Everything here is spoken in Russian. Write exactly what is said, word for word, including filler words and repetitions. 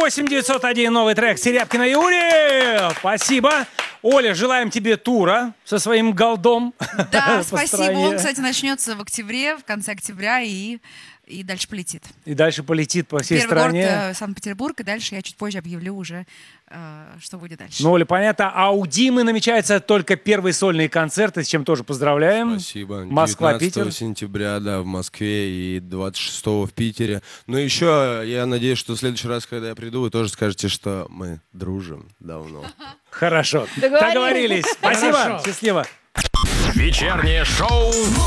восемь девятьсот один новый трек Серябкина и Ури. Спасибо. Оля, желаем тебе тура со своим голдом. Да, спасибо. Он, кстати, начнется в октябре, в конце октября, и, и дальше полетит. И дальше полетит по всей Первый стране. город э, Санкт-Петербург, и дальше я чуть позже объявлю уже, э, что будет дальше. Ну, Оля, понятно. А у Димы намечаются только первые сольные концерты, с чем тоже поздравляем. Спасибо. Москва, девятнадцатого Питер. сентября, да, в Москве, и двадцать шестого в Питере. Ну, еще я надеюсь, что в следующий раз, когда я приду, вы тоже скажете, что мы дружим давно. Хорошо. Договорились. Договорились. Спасибо. Хорошо. Счастливо. Вечернее шоу